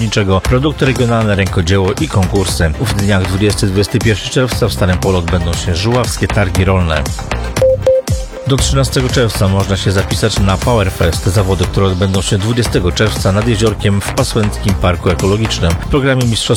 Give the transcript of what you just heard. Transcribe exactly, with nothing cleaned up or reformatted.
rolniczego, produkty regionalne, rękodzieło i konkursy. W dniach dwudziestego do dwudziestego pierwszego czerwca w Starym Polu odbędą się żuławskie targi rolne. Do trzynastego czerwca można się zapisać na Powerfest, zawody, które odbędą się dwudziestego czerwca nad jeziorkiem w Pasłęckim Parku Ekologicznym. W programie mistrzostw